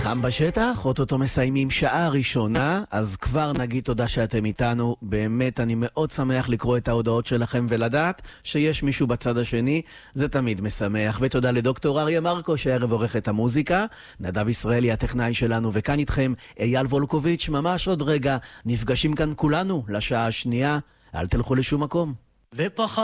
חם בשטח, אוטוטו מסיימים שעה ראשונה, אז כבר נגיד תודה שאתם איתנו. באמת אני מאוד שמח לקרוא את ההודעות שלכם ולדעת שיש מישהו בצד השני, זה תמיד משמח. ותודה לדוקטור אריה מרקו שהערב עורך את המוזיקה, נדב ישראלי הטכנאי שלנו, וכאן איתכם אייל וולקוביץ'. ממש עוד רגע נפגשים כאן כולנו לשעה השנייה, אל תלכו לשום מקום.